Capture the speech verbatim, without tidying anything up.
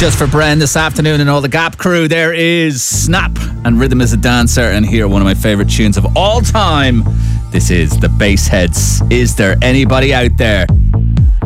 Just for Bren this afternoon and all the Gap crew, there is Snap and Rhythm is a Dancer, and here one of my favourite tunes of all time. This is the Bassheads. Is there anybody out there?